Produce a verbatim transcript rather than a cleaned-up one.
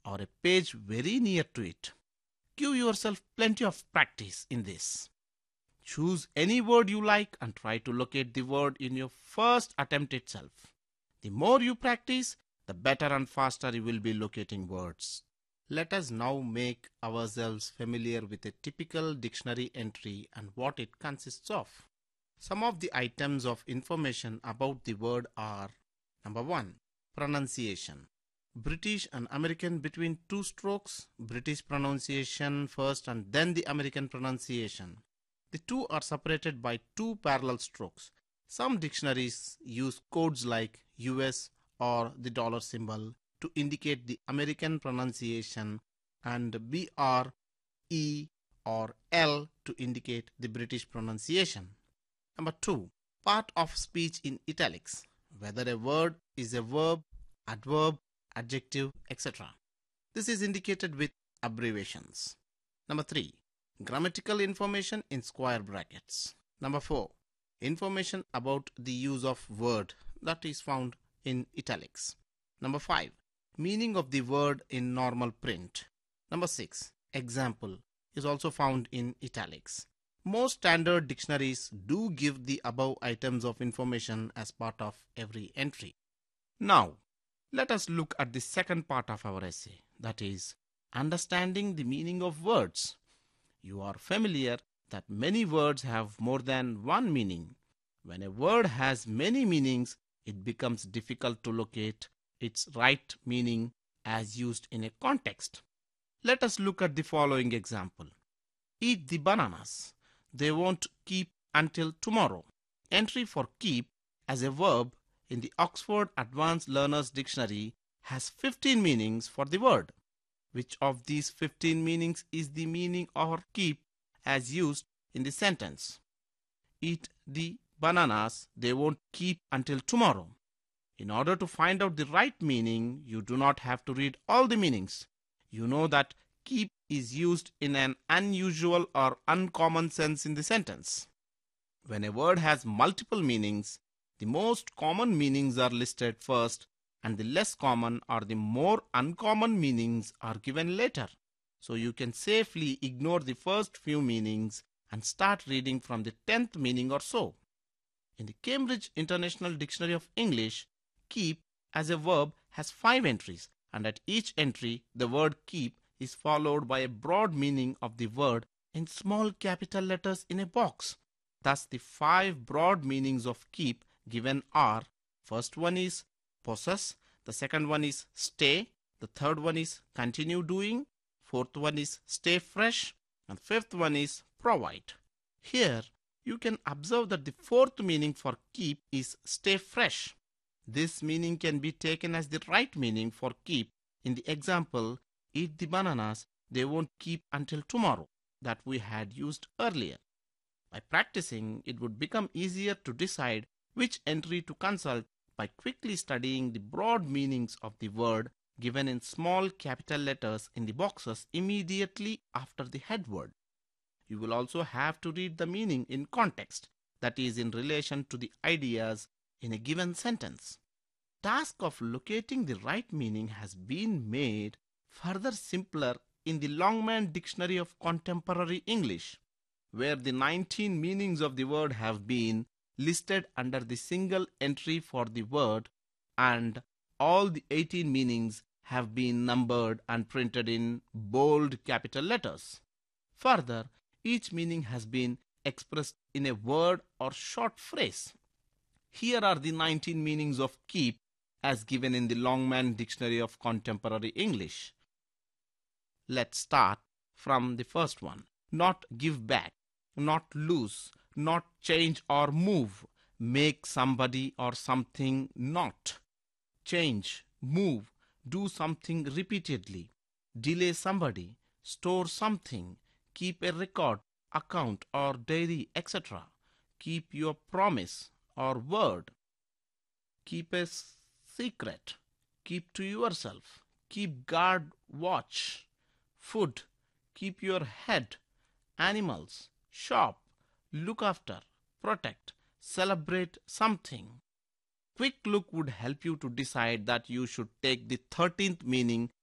or a page very near to it. Give yourself plenty of practice in this. Choose any word you like and try to locate the word in your first attempt itself. The more you practice, the better and faster you will be locating words. Let us now make ourselves familiar with a typical dictionary entry and what it consists of. Some of the items of information about the word are: number one, pronunciation. British and American between two strokes, British pronunciation first and then the American pronunciation. The two are separated by two parallel strokes. Some dictionaries use codes like U S or the dollar symbol to indicate the American pronunciation and B R, E or L to indicate the British pronunciation. Number two, part of speech in italics. Whether a word is a verb, adverb, adjective, et cetera. This is indicated with abbreviations. Number three, grammatical information in square brackets. Number four, information about the use of word, that is found in italics. Number five, meaning of the word in normal print. Number six, example is also found in italics. Most standard dictionaries do give the above items of information as part of every entry. Now, let us look at the second part of our essay, that is, understanding the meaning of words. You are familiar that many words have more than one meaning. When a word has many meanings, it becomes difficult to locate its right meaning as used in a context. Let us look at the following example. Eat the bananas. They won't keep until tomorrow. Entry for keep as a verb in the Oxford Advanced Learners Dictionary has fifteen meanings for the word. Which of these fifteen meanings is the meaning of keep as used in the sentence? Eat the bananas, they won't keep until tomorrow. In order to find out the right meaning, you do not have to read all the meanings. You know that keep is used in an unusual or uncommon sense in the sentence. When a word has multiple meanings, the most common meanings are listed first and the less common or the more uncommon meanings are given later. So you can safely ignore the first few meanings and start reading from the tenth meaning or so. In the Cambridge International Dictionary of English, keep as a verb has five entries, and at each entry the word keep is followed by a broad meaning of the word in small capital letters in a box. Thus the five broad meanings of keep given are: first one is possess, the second one is stay, the third one is continue doing, fourth one is stay fresh, and fifth one is provide. Here you can observe that the fourth meaning for keep is stay fresh. This meaning can be taken as the right meaning for keep in the example, eat the bananas, they won't keep until tomorrow, that we had used earlier. By practicing, it would become easier to decide which entry to consult by quickly studying the broad meanings of the word given in small capital letters in the boxes immediately after the head word. You will also have to read the meaning in context, that is, in relation to the ideas in a given sentence. Task of locating the right meaning has been made further simpler in the Longman Dictionary of Contemporary English, where the nineteen meanings of the word have been listed under the single entry for the word, and all the eighteen meanings have been numbered and printed in bold capital letters. Further, each meaning has been expressed in a word or short phrase. Here are the nineteen meanings of keep as given in the Longman Dictionary of Contemporary English. Let's start from the first one. Not give back, not lose, not change or move, make somebody or something not, change, move, do something repeatedly, delay somebody, store something, keep a record, account or diary, et cetera. Keep your promise or word. Keep a secret. Keep to yourself. Keep guard, watch. Food. Keep your head. Animals. Shop. Look after. Protect. Celebrate something. Quick look would help you to decide that you should take the thirteenth meaning